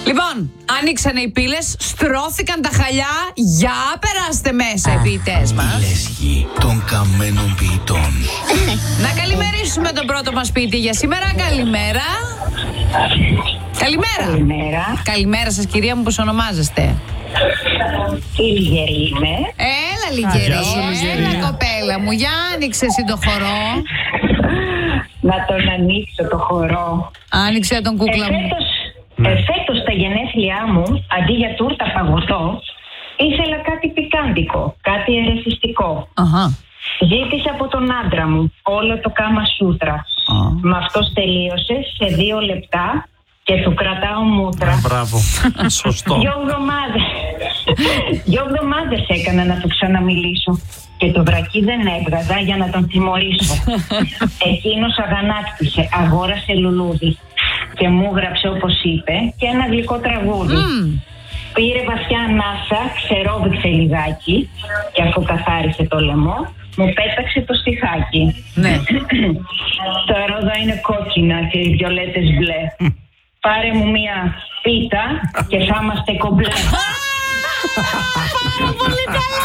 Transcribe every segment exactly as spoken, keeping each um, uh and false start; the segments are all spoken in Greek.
Λοιπόν, άνοιξαν οι πύλες, στρώθηκαν τα χαλιά. Για περάστε μέσα, οι ποιητές μας. Πύλες γη των καμένων ποιητών. Να καλημερίσουμε τον πρώτο μας ποιητή για σήμερα. Καλημέρα. Καλημέρα. Καλημέρα. Καλημέρα σας, κυρία μου, πώς ονομάζεστε? Η Λιγερή είμαι. Έλα, Λιγερή. Έλα, κοπέλα μου, για άνοιξε εσύ το χορό. Να τον ανοίξω το χορό. Άνοιξε τον κούκλα μου. Εφέτος, εφέτος στα γενέθλιά μου, αντί για τούρτα φαγωτό, ήθελα κάτι πικάντικο, κάτι ερεθιστικό. Αχα. Ζήτησα από τον άντρα μου όλο το κάμα σούτρα. Με αυτός τελείωσε σε δύο λεπτά και του κρατάω μούτρα. Μπράβο. Σωστό. Δυο εβδομάδες. Δυο εβδομάδες έκανα να του ξαναμιλήσω. Και το βρακί δεν έβγαζα για να τον τιμωρήσω. Εκείνος αγανάκτησε, αγόρασε λουλούδι και μου γράψε όπως είπε και ένα γλυκό τραγούδι. Mm. Πήρε βαθιά ανάσα, ξερόβηξε λιγάκι και αφού καθάρισε το λαιμό, μου πέταξε το στιχάκι. Ναι. Τα ρόδα είναι κόκκινα και οι βιολέτες μπλε. Πάρε μου μία πίτα και θα είμαστε κομπλέ. Πάρα πολύ καλά.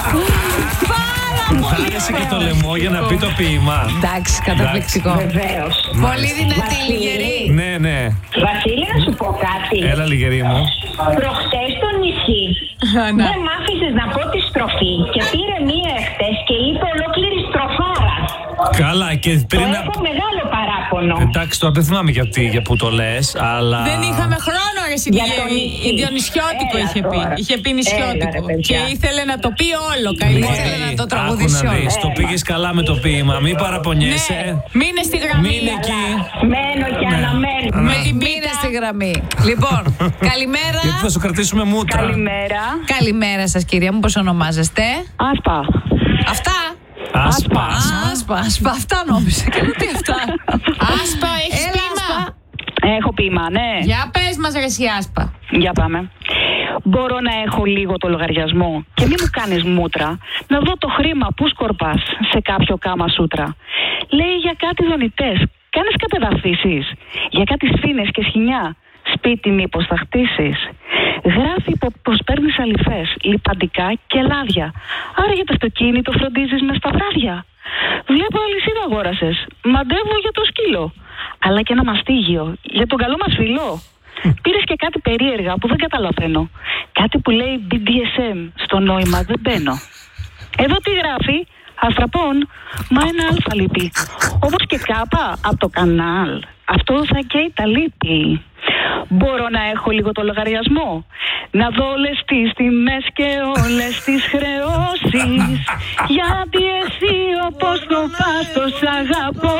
Του άρεσε και το λαιμό για να πει το ποίημα. Εντάξει, καταπληκτικό. Βεβαίως. Πολύ δυνατή, Λιγερή. Ναι, ναι. Βασίλη, να σου πω κάτι. Έλα, Λιγερή μου. Προχτές στο νησί δεν μ' άφησες να πω τη στροφή και πήρε μία εχθές και είπε ολόκληρη στροφάρα. Καλά, και Το πριν. έχω μεγάλο παράπονο. Εντάξει, τώρα δεν θυμάμαι γιατί, για που το λες, αλλά. Δεν είχαμε χρόνο, ρε Για Λιγερή. το νησί. Η Διονυσιώτικο Έλα είχε πει. τώρα. Είχε πει Έλα, νησιώτικο. ρε, παιδιά. Και ήθελε να το πει όλο. Καλύτερα ήθελε να το τραγουδήσει όλο. Το πήγες καλά με το ποίημα, μην Ναι, παραπονιέσαι. μείνε στη γραμμή. Μείνε εκεί. Μένω και Ναι. αναμένω. Με την μείνε στη γραμμή. Λοιπόν, καλημέρα. Γιατί θα σου κρατήσουμε μούτρα. Καλημέρα. Καλημέρα σας, κυρία μου, πώς ονομάζεστε? Άσπα. Αυτά. Άσπα. Άσπα, άσπα, αυτά νόμιζα. Και λέω τι αυτά. Άσπα, έχεις Έλα, ποίημα? Άσπα. Έχω ποίημα, ναι. Για πες μας, ρε εσύ, Άσπα. Για πάμε. Μπορώ να έχω λίγο το λογαριασμό και μη μου κάνεις μούτρα να δω το χρήμα που σκορπάς σε κάποιο κάμα σούτρα. Λέει για κάτι δονητές, κάνεις κατεδαφίσεις. Για κάτι σφήνες και σχοινιά, σπίτι μήπως θα χτίσεις. Γράφει πως παίρνεις αληθές, λιπαντικά και λάδια. Άρα για το αυτοκίνητο φροντίζεις μες στα βράδια. Βλέπω αλυσίδα αγόρασες, μαντεύω για το σκύλο. Αλλά και ένα μαστίγιο για τον καλό μας φιλό. Πήρες και κάτι περίεργα που δεν καταλαβαίνω. Κάτι που λέει μπι ντι ες εμ, στο νόημα δεν μπαίνω. Εδώ τι γράφει, αστραπών, μα ένα αλφα λείπει. Όπως και κάπα από το κανάλ. Αυτό θα καίει τα λύπη. Μπορώ να έχω λίγο το λογαριασμό, να δω όλες τις τιμές και όλες τις χρεώσεις. Γιατί εσύ όπως το πας το σ' αγαπώ.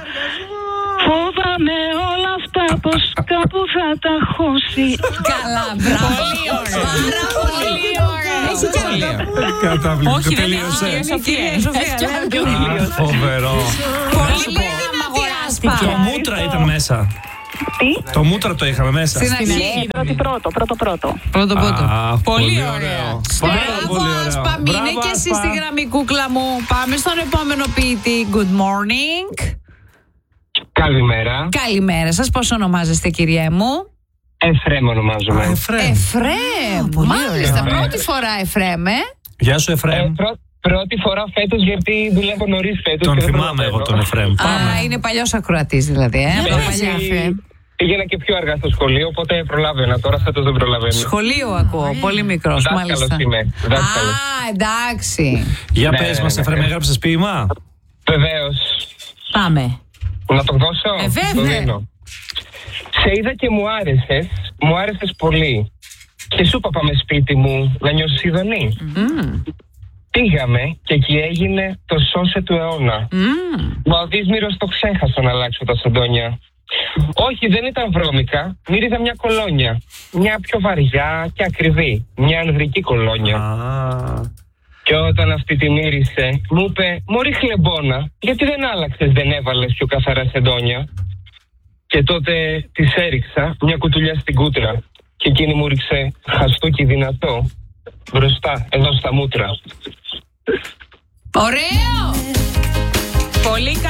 Φοβάμαι όλα αυτά πως κάπου θα τα χώσει. Καλά, μπράβο. Πολύ ωραία. Πολύ ωραία. Έχει κι άλλο. Καταπληκτικό. Όχι, δεν Τελείωσε. έχει. Σοφία, Σοφία. Φοβερό. Πολύ δυνατή, Άσπα. Το μούτρα ήταν μέσα. Τι? Το μούτρα το είχαμε μέσα. Στην αρχή. Ναι, πρώτο πρώτο, πρώτο πρώτο. Πρώτο πρώτο. Α, Πολύ πολύ ωραία. ωραίο. Πάρα Μπράβο, πολύ ωραίο. Άσπα. Μείνε Μπράβο, και εσύ Άσπα. στη γραμμή, κούκλα μου. Πάμε στον επόμενο ποιητή. Good morning. Καλημέρα. Καλημέρα σας. Πώς ονομάζεστε, κυρία μου? Εφρέμ ονομάζομαι. Εφρέμ. Εφρέμ. Μάλιστα, πρώτη φορά Εφρέμ, ε. Γεια σου, Ε, Εφρέμ. πρω- πρώτη φορά φέτος γιατί δουλεύω νωρίς φέτος. Τον και δεν θυμάμαι εγώ προλαβαίνω. τον Εφρέμ. Α, Πάμε. είναι παλιός ακροατής δηλαδή, ε. Από τα Έτσι, παλιά Εφρέμ. Πήγαινα και πιο αργά στο σχολείο, οπότε προλάβαινα. Τώρα φέτος δεν προλαβαίνω. Σχολείο ακούω, πολύ μικρός, Δάσκαλος μάλιστα. είμαι. Δάσκαλος. Α, εντάξει. Για Ναι, πες ναι, μας, ναι. Εφρέμ, έγραψες ποίημα. Βεβαίως. Πάμε. Να τον δώσω. Ε, βέβαια. Το δίνω. Σε είδα και μου άρεσες, μου άρεσες πολύ. Και σου είπα πάμε σπίτι μου να νιώσεις ειδονή. Μμμ. Πήγαμε και εκεί έγινε το σώσε του αιώνα. Μμμ. Μα ο Δίσμηρος το ξέχασα να αλλάξω τα σεντόνια. Όχι, δεν ήταν βρώμικα. Μύριζα μια κολόνια. Μια πιο βαριά και ακριβή. Μια ανδρική κολόνια. Α, Και όταν αυτή τη μύρισε, μου είπε: μωρή χλεμπόνα, γιατί δεν άλλαξες, δεν έβαλες πιο καθαρά σεντόνια. Και τότε της έριξα μια κουτουλιά στην κούτρα. Και εκείνη μου ρίξε χαστούκι δυνατό μπροστά, εδώ στα μούτρα. Ωραίο! Πολύ